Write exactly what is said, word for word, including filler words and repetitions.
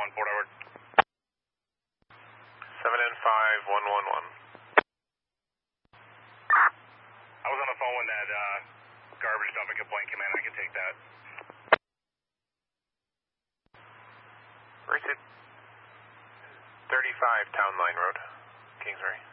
one, Port Edward. seven N five one one one. I was on the phone when that uh, garbage dumping complaint came in. I can take that. Where's it? thirty-five Town Line Road, Kingsbury.